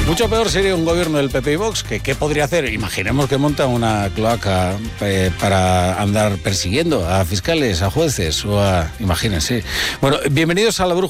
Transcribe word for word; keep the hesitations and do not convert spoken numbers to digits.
Mucho peor sería un gobierno del P P y Vox, que ¿qué podría hacer? Imaginemos que monta una cloaca eh, para andar persiguiendo a fiscales, a jueces o a... Imagínense. Bueno, bienvenidos a La Brújula.